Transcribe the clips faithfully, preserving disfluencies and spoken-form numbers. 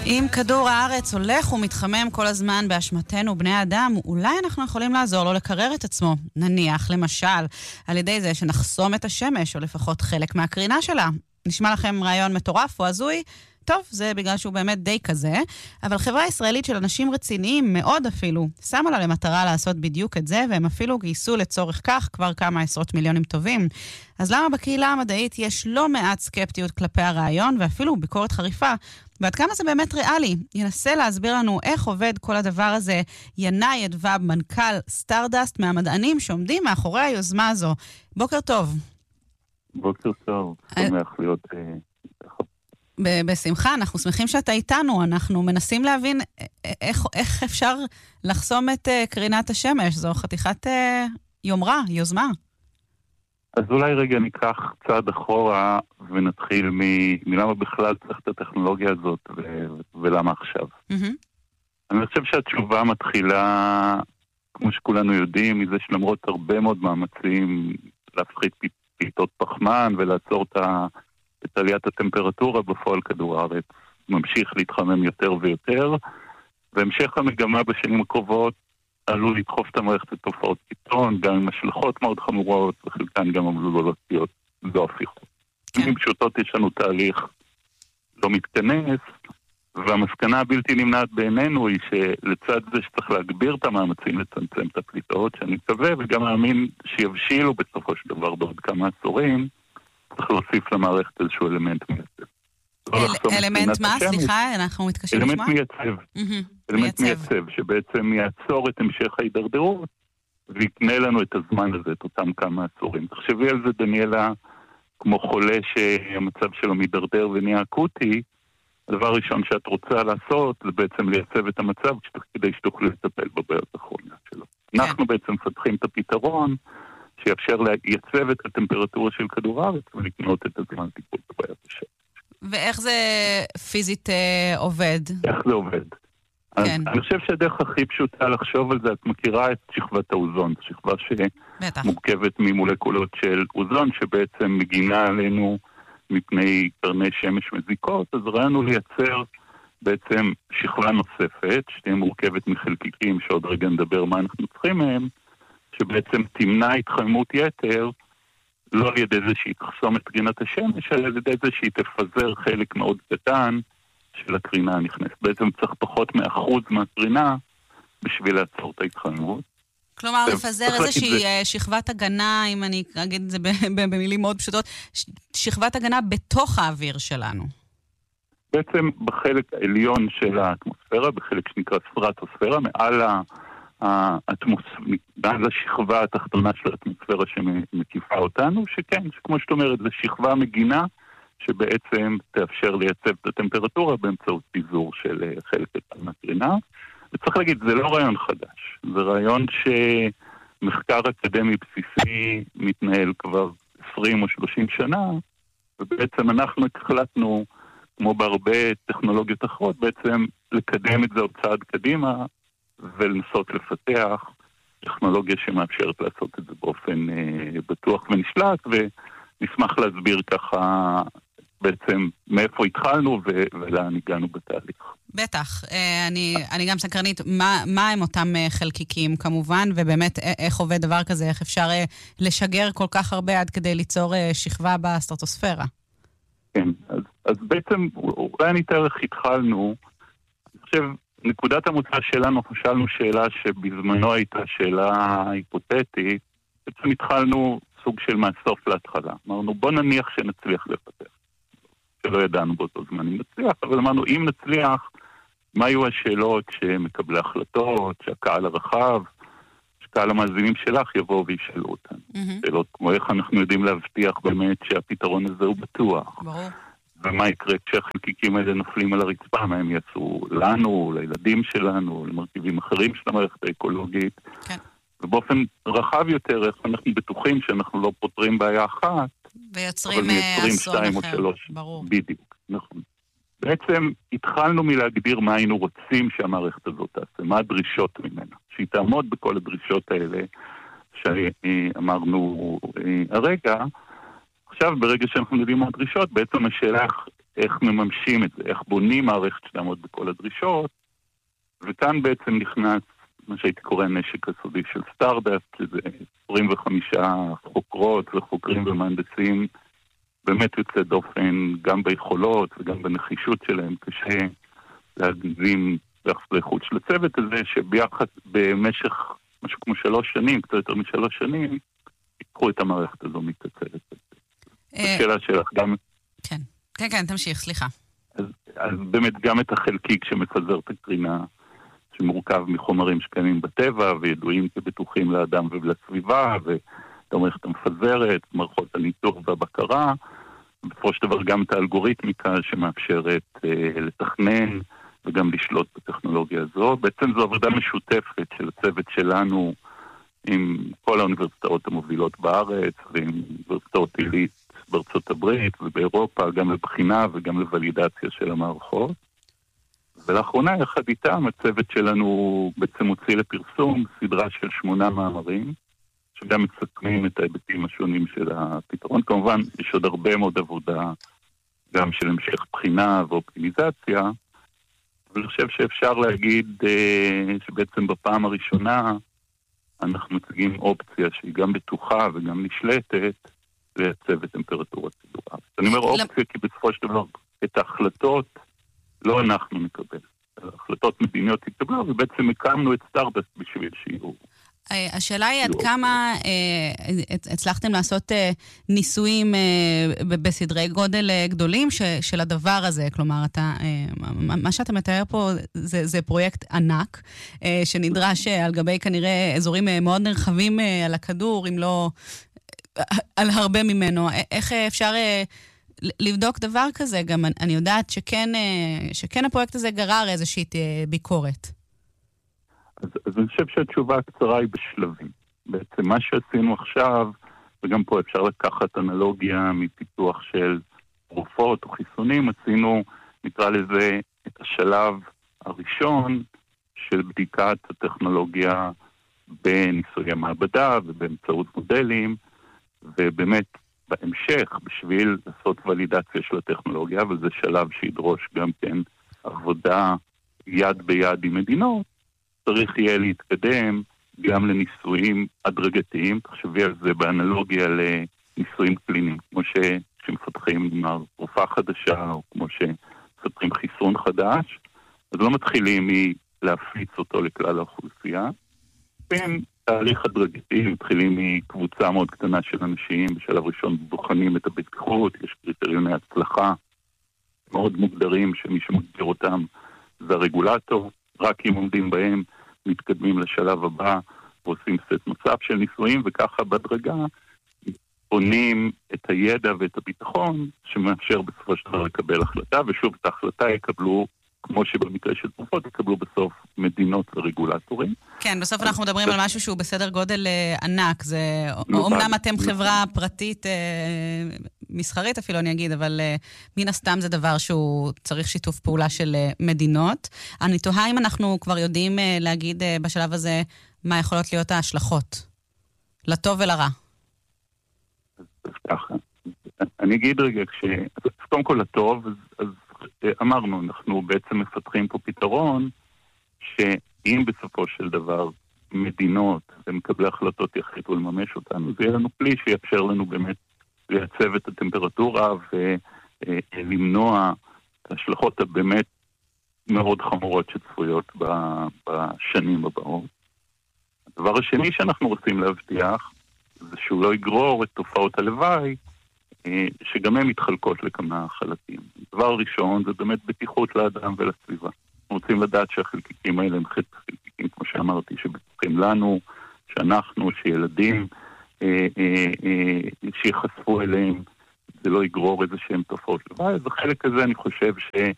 אם כדור הארץ הולך ומתחמם כל הזמן באשמתנו בני האדם, אולי אנחנו יכולים לעזור לו לקרר את עצמו. נניח, למשל, על ידי זה שנחסום את השמש, או לפחות חלק מהקרינה שלה. נשמע לכם רעיון מטורף או הזוי? טוב, זה בגלל שהוא באמת די כזה, אבל חברה ישראלית של אנשים רציניים מאוד אפילו, שמה לה למטרה לעשות בדיוק את זה, והם אפילו גייסו לצורך כך כבר כמה עשרות מיליונים טובים. אז למה בקהילה המדעית יש לא מעט סקפטיות כלפי הרעיון, ואפילו ביקורת חריפה, ועד כמה זה באמת ריאלי? ינסה להסביר לנו איך עובד כל הדבר הזה ינאי אדווב, מנכ"ל סטארדסט, מהמדענים שעומדים מאחורי היוזמה הזו. בוקר טוב. בוקר טוב, שמח להיות... בשמחה, אנחנו שמחים שאתה איתנו, אנחנו מנסים להבין איך, איך אפשר לחסום את uh, קרינת השמש, זו חתיכת uh, יומרה, יוזמה. אז אולי רגע ניקח צעד אחורה ונתחיל מ- מלמה בכלל צריך את הטכנולוגיה הזאת ו- ולמה עכשיו. Mm-hmm. אני חושב שהתשובה מתחילה, כמו שכולנו יודעים, מזה שלמרות הרבה מאוד מאמצים להפחית פליטות פחמן ולעצור את ה... את עליית הטמפרטורה בפועל כדור הארץ ממשיך להתחמם יותר ויותר, והמשך המגמה בשנים הקרובות עלול לדחוף את המערכת לתופעות קיצון, גם עם השלכות מאוד חמורות, וחלקן גם עלולות להיות לא הפיכות. במילים פשוטות יש לנו תהליך לא מתכנס, והמסקנה הבלתי נמנעת בעינינו היא שלצד זה שצריך להגביר את המאמצים לצמצם את הפליטות, שאני מקווה וגם מאמין שיבשילו בסופו של דבר בעוד כמה עשורים, צריך להוסיף למערכת איזשהו אלמנט מייצב. אלמנט מה? סליחה, אנחנו מתקשים לשמוע? אלמנט מייצב. אלמנט מייצב, שבעצם יעצור את המשך ההידרדרות, ויקנה לנו את הזמן הזה, את אותם כמה עשורים. תחשבי על זה, דניאלה, כמו חולה שהמצב שלו מידרדר ונהיה אקוטי, הדבר הראשון שאת רוצה לעשות, זה בעצם לייצב את המצב, כדי שתוכלי לטפל בבעיות האחרונות שלו. אנחנו בעצם מפתחים את הפתרון, שיאפשר לייצב את הטמפרטורה של כדור הארץ ולקנות את הזמן טיפול בבעיית השמש. ואיך זה פיזית אה, עובד? איך זה עובד? כן. אני חושב שהדרך הכי פשוטה לחשוב על זה, את מכירה את שכבת האוזון, שכבה שמורכבת ממולקולות של אוזון, שבעצם מגינה עלינו מפני קרני שמש מזיקות, אז ראינו לייצר בעצם שכבה נוספת, שתהיה מורכבת מחלקיקים, שעוד רגע נדבר מה אנחנו צריכים מהם, שבעצם תמנע התחממות יתר, לא על ידי זה שהיא תחסום את קרינת השמש, אלא על ידי זה שהיא תפזר חלק מאוד קטן של הקרינה הנכנסת. בעצם צריך פחות מאחוז מהקרינה בשביל לעצור את ההתחממות. כלומר, לפזר איזושהי שכבת הגנה, אם אני אגיד את זה במילים מאוד פשוטות, שכבת הגנה בתוך האוויר שלנו. בעצם בחלק העליון של האטמוספירה, בחלק שנקרא סטרטוספירה, מעל ה... מעל השכבה התחתונה של האטמוספירה שמקיפה אותנו, שכן, כמו שאת אומרת, זו שכבה מגינה שבעצם תאפשר לייצב את הטמפרטורה באמצעות פיזור של חלק קטן מהקרינה. וצריך להגיד, זה לא רעיון חדש, זה רעיון שמחקר אקדמי בסיסי מתנהל כבר עשרים או שלושים שנה, ובעצם אנחנו החלטנו, כמו בהרבה טכנולוגיות אחרות, בעצם לקדם את זה עוד צעד קדימה, ולנסות לפתח טכנולוגיה שמאפשרת לעשות את זה באופן אה, בטוח ונשלט, ונשמח להסביר ככה בעצם מאיפה התחלנו ו- ולאן הגענו בתהליך. בטח. אני, אני גם סקרנית, מה, מה הם אותם חלקיקים כמובן, ובאמת איך עובד דבר כזה, איך אפשר לשגר כל כך הרבה עד כדי ליצור שכבה בסטרטוספירה? כן, אז, אז בעצם אולי אני אתאר איך התחלנו. אני חושב, נקודת המוצא שלנו, חשבנו שאלה שבזמנו הייתה שאלה היפותטית, בעצם התחלנו סוג של מהסוף להתחלה. אמרנו, בוא נניח שנצליח לפתח. שלא ידענו באותו זמן אם נצליח, אבל אמרנו, אם נצליח, מה היו השאלות שמקבלי החלטות, שהקהל הרחב, שקהל המאזינים שלך יבואו וישאלו אותן. Mm-hmm. שאלות כמו איך אנחנו יודעים להבטיח באמת שהפתרון הזה הוא בטוח. ברור. ומה יקרה כשהחלקיקים האלה נופלים על הרצפה, מה הם יעשו לנו, לילדים שלנו, למרכיבים אחרים של המערכת האקולוגית. כן. ובאופן רחב יותר, איך אנחנו בטוחים שאנחנו לא פותרים בעיה אחת, ויוצרים אסון אחר. שלוש. ברור. בדיוק, נכון. בעצם התחלנו מלהגדיר מה היינו רוצים שהמערכת הזאת תעשה, מה הדרישות ממנה, שהיא תעמוד בכל הדרישות האלה שאמרנו הרגע. עכשיו, ברגע שאנחנו יודעים מה הדרישות, בעצם השאלה איך מממשים את זה, איך בונים מערכת שתעמוד בכל הדרישות, וכאן בעצם נכנס מה שהייתי קורא נשק הסודי של סטארדאפט, שזה עשרים וחמישה חוקרות וחוקרים ומהנדסים, באמת יוצא דופן גם ביכולות וגם בנחישות שלהם, קשה להגזים ביחס לאיכות של הצוות הזה, שביחד במשך משהו כמו שלוש שנים, קצת יותר משלוש שנים, יקחו את המערכת הזו מתקצרת. השאלה שלך גם... כן, כן, כן, תמשיך, סליחה. אז, אז באמת גם את החלקיק שמפזר את הקרינה, שמורכב מחומרים שקיימים בטבע, וידועים כבטוחים לאדם ולסביבה, ואת המערכת המפזרת, מערכות הניתוח והבקרה, ובסופו של דבר גם את האלגוריתמיקה שמאפשרת אה, לתכנן, וגם לשלוט בטכנולוגיה הזו. בעצם זו עבודה משותפת של הצוות שלנו, עם כל האוניברסיטאות המובילות בארץ, ועם אוניברסיטאות עילית בארצות הברית ובאירופה, גם לבחינה וגם לוולידציה של המערכות. ולאחרונה, יחד איתם, הצוות שלנו בעצם הוציא לפרסום סדרה של שמונה מאמרים, שגם מסכמים את ההיבטים השונים של הפתרון. כמובן, יש עוד הרבה מאוד עבודה, גם של המשך בחינה ואופטימיזציה, אבל אני חושב שאפשר להגיד אה, שבעצם בפעם הראשונה אנחנו מציגים אופציה שהיא גם בטוחה וגם נשלטת לייצב את טמפרטורת כדור הארץ. אני אומר אופציה כי בסופו של דבר את ההחלטות לא אנחנו נקבל. החלטות מדיניות התקבלו, ובעצם הקמנו את סטארדאפט בשביל שיהיו. השאלה היא עד כמה הצלחתם לעשות ניסויים בסדרי גודל גדולים של הדבר הזה, כלומר, מה שאתה מתאר פה זה פרויקט ענק, שנדרש על גבי כנראה אזורים מאוד נרחבים על הכדור, אם לא על הרבה ממנו. איך אפשר לבדוק דבר כזה? גם אני יודעת שכן הפרויקט הזה גרר איזושהי ביקורת. אז, אז אני חושב שהתשובה הקצרה היא בשלבים. בעצם מה שעשינו עכשיו, וגם פה אפשר לקחת אנלוגיה מפיתוח של תרופות או חיסונים, עשינו, נקרא לזה, את השלב הראשון של בדיקת הטכנולוגיה בניסויי מעבדה ובאמצעות מודלים, ובאמת בהמשך, בשביל לעשות ולידציה של הטכנולוגיה, וזה שלב שידרוש גם כן עבודה יד ביד עם מדינות, צריך יהיה להתקדם גם לניסויים הדרגתיים, תחשבי על זה באנלוגיה לניסויים קליניים, כמו ש... שמפתחים נאמר תרופה חדשה, או כמו שמפתחים חיסון חדש, אז לא מתחילים מלהפיץ אותו לכלל האוכלוסייה, בין תהליך הדרגתי, מתחילים מקבוצה מאוד קטנה של אנשים, בשלב ראשון בוחנים את הבטיחות, יש קריטריוני הצלחה מאוד מוגדרים, שמי שמגדיר אותם זה הרגולטור, רק אם עומדים בהם, מתקדמים לשלב הבא, ועושים סט נוסף של ניסויים, וככה בדרגה בונים את הידע ואת הביטחון, שמאפשר בסופו של דבר לקבל החלטה, ושוב את ההחלטה יקבלו, כמו שבמקרה של תרופות, יקבלו בסוף מדינות ורגולטורים. כן, בסוף אנחנו מדברים על משהו שהוא בסדר גודל ענק, זה אומנם אתם חברה פרטית, מסחרית אפילו אני אגיד, אבל מן הסתם זה דבר שהוא צריך שיתוף פעולה של מדינות. אני תוהה אם אנחנו כבר יודעים להגיד בשלב הזה מה יכולות להיות ההשלכות, לטוב ולרע. אז ככה, אני אגיד רגע, קודם כל לטוב, אז אמרנו, אנחנו בעצם מפתחים פה פתרון, שאם בסופו של דבר מדינות ומקבלי החלטות יחליטו לממש אותנו, זה יהיה לנו כלי שיאפשר לנו באמת לייצב את הטמפרטורה ולמנוע את ההשלכות הבאמת מאוד חמורות שצפויות בשנים הבאות. הדבר השני שאנחנו רוצים להבטיח, זה שהוא לא יגרור את תופעות הלוואי, שגם הן מתחלקות לכמה חלקים. דבר ראשון, זה באמת בטיחות לאדם ולסביבה. אנחנו רוצים לדעת שהחלקיקים האלה הם חלקיקים, כמו שאמרתי, שבטוחים לנו, שאנחנו, שילדים, אה, אה, אה, שיחשפו אליהם, זה לא יגרור איזה שהם תופעות לוואי. אז החלק הזה, אני חושב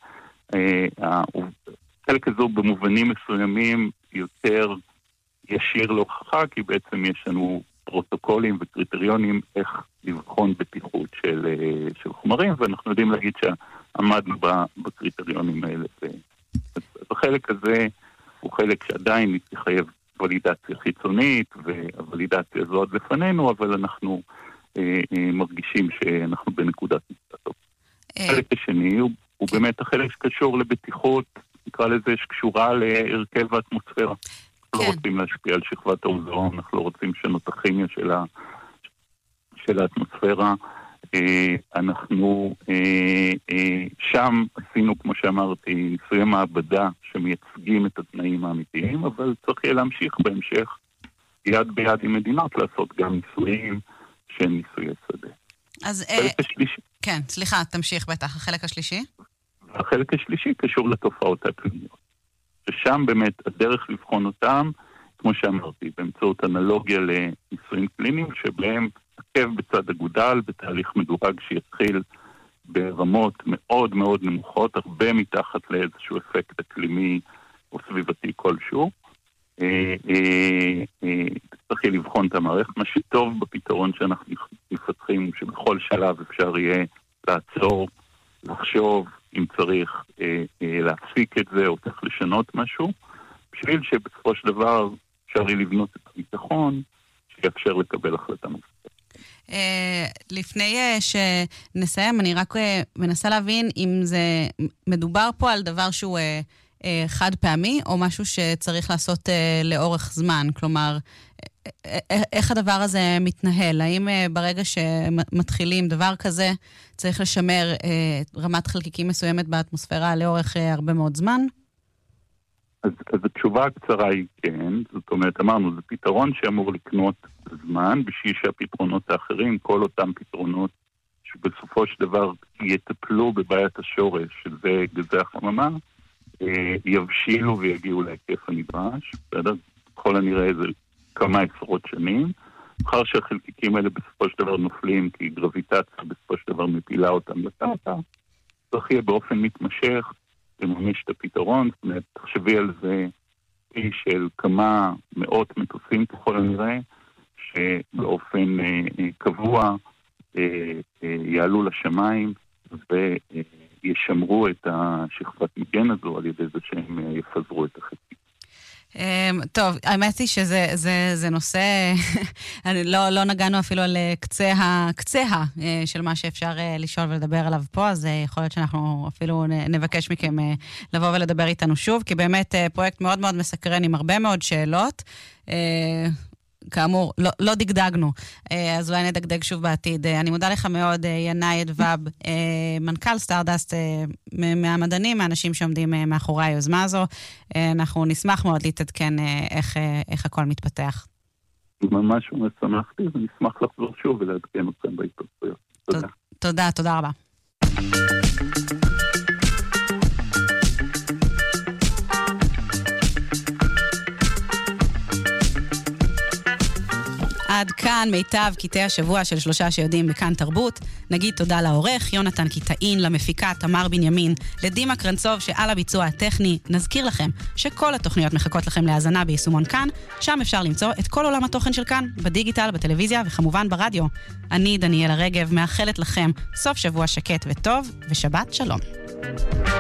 שהחלק הזה במובנים מסוימים יותר ישיר להוכחה, כי בעצם יש לנו פרוטוקולים וקריטריונים איך לבחון בטיחות של, של חומרים, ואנחנו יודעים להגיד שעמדנו בקריטריונים האלה. החלק הזה הוא חלק שעדיין יחייב ולידציה חיצונית, והוולידציה הזו עד לפנינו, אבל אנחנו אה, אה, מרגישים שאנחנו בנקודת נקודה טוב. החלק השני הוא, הוא באמת החלק שקשור לבטיחות, נקרא לזה שקשורה להרכב האטמוספירה. אנחנו לא רוצים להשפיע על שכבת האוזון, אנחנו לא רוצים לשנות הכימיה של, ה, של האטמוספירה. אנחנו שם עשינו, כמו שאמרתי, ניסויי מעבדה שמייצגים את התנאים האמיתיים, אבל צריך יהיה להמשיך בהמשך יד ביד עם מדינות לעשות גם ניסויים שהם ניסויי שדה. אז החלק השלישי. כן, סליחה, תמשיך בטח. החלק השלישי? החלק השלישי קשור לתופעות האקלימיות. ששם באמת הדרך לבחון אותם, כמו שאמרתי, באמצעות אנלוגיה לניסויים קליניים, שבהם עקב בצד אגודל, בתהליך מדורג שיתחיל ברמות מאוד מאוד נמוכות, הרבה מתחת לאיזשהו אפקט אקלימי או סביבתי כלשהו. צריך לבחון את המערכת. מה שטוב בפתרון שאנחנו מפתחים הוא שבכל שלב אפשר יהיה לעצור, לחשוב אם צריך להפסיק את זה או צריך לשנות משהו, בשביל שבסופו של דבר אפשר יהיה לבנות את הביטחון שיאפשר לקבל החלטה נוספת. לפני שנסיים, אני רק מנסה להבין אם זה מדובר פה על דבר שהוא חד פעמי, או משהו שצריך לעשות לאורך זמן. כלומר, איך הדבר הזה מתנהל? האם ברגע שמתחילים דבר כזה, צריך לשמר רמת חלקיקים מסוימת באטמוספירה לאורך הרבה מאוד זמן? אז, אז התשובה הקצרה היא כן. זאת אומרת, אמרנו, זה פתרון שאמור לקנות זמן, בשביל שהפתרונות האחרים, כל אותם פתרונות שבסופו של דבר יטפלו בבעיית השורש, שזה גזי החממה, יבשילו ויגיעו להיקף הנדרש. בסדר? כל הנראה זה כמה עשרות שנים. אחר שהחלקיקים האלה בסופו של דבר נופלים, כי גרביטציה בסופו של דבר מפילה אותם לקרקע, צריך יהיה באופן מתמשך לממש את הפתרון. זאת אומרת, תחשבי על זה של כמה מאות מטוסים ככל הנראה, שבאופן אה, קבוע אה, אה, יעלו לשמיים וישמרו את השכבת מגן הזו על ידי זה שהם אה, יפזרו את החלקיקים. טוב, האמת היא שזה זה, זה נושא, לא, לא נגענו אפילו על קצה הקצה של מה שאפשר לשאול ולדבר עליו פה, אז יכול להיות שאנחנו אפילו נבקש מכם לבוא ולדבר איתנו שוב, כי באמת פרויקט מאוד מאוד מסקרן עם הרבה מאוד שאלות. כאמור, לא, לא דגדגנו, אז אולי נדגדג שוב בעתיד. אני מודה לך מאוד, ינאי אדווב, מנכ"ל סטארדסט, מהמדענים, מהאנשים שעומדים מאחורי היוזמה הזו. אנחנו נשמח מאוד להתעדכן איך, איך הכל מתפתח. ממש שמחתי, ונשמח לחזור שוב ולעדכן אתכם בהתפתחויות. תודה. תודה, תודה רבה. עד כאן מיטב קטעי השבוע של שלושה שיודעים בכאן תרבות. נגיד תודה לעורך יונתן קיטאין, למפיקה תמר בנימין, לדימה קרנצוב שעל הביצוע הטכני. נזכיר לכם שכל התוכניות מחכות לכם להאזנה ביישומון כאן, שם אפשר למצוא את כל עולם התוכן של כאן, בדיגיטל, בטלוויזיה וכמובן ברדיו. אני דניאלה רגב מאחלת לכם סוף שבוע שקט וטוב ושבת שלום.